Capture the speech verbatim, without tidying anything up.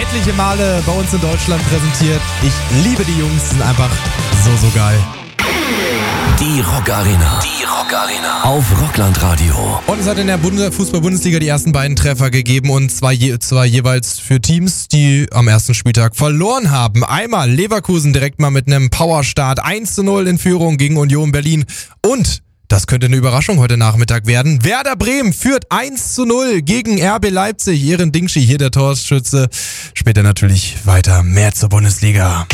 etliche Male bei uns in Deutschland präsentiert. Ich liebe die Jungs, sind einfach so, so geil. Die Rock Arena. Die Rock Arena. Auf Rockland Radio. Und es hat in der Bund- Fußball-Bundesliga die ersten beiden Treffer gegeben und zwei, je- zwei jeweils für Teams, die am ersten Spieltag verloren haben. Einmal Leverkusen direkt mal mit einem Powerstart eins zu null in Führung gegen Union Berlin. Und das könnte eine Überraschung heute Nachmittag werden. Werder Bremen führt eins zu null gegen R B Leipzig. Ehren Dingschi, hier der Torschütze. Später natürlich weiter mehr zur Bundesliga.